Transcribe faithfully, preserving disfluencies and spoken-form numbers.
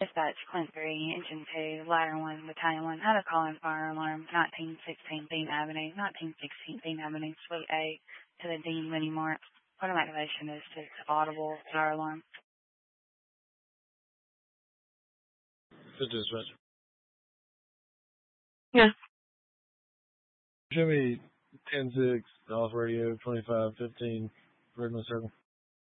Dispatch, Clint three, Engine two, Ladder one, Battalion one, had a call-in fire alarm, nineteen sixteen Bean Avenue, nineteen sixteen Bean Avenue, Suite A, to the Dean Mini Mart. Point of activation is six audible fire alarm. Good dispatch. Yeah. Show me ten six off radio, twenty-five fifteen, Redmond Circle.